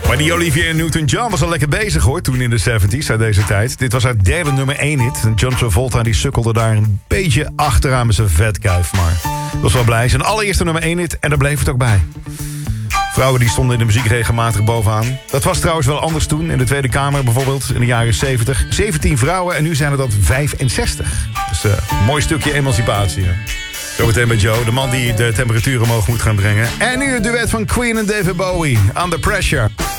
Maar die Olivia Newton-John was al lekker bezig hoor, toen in de 70s, uit deze tijd. Dit was haar derde nummer 1 hit. John Travolta die sukkelde daar een beetje achteraan met zijn vetkuif. Maar was wel blij. Zijn allereerste nummer 1 hit en daar bleef het ook bij. Vrouwen die stonden in de muziek regelmatig bovenaan. Dat was trouwens wel anders toen. In de Tweede Kamer bijvoorbeeld, in de jaren 70. 17 vrouwen en nu zijn er dat 65. Dus een mooi stukje emancipatie. Hè? Zometeen met Joe, de man die de temperatuur omhoog moet gaan brengen. En nu het duet van Queen en David Bowie, Under Pressure.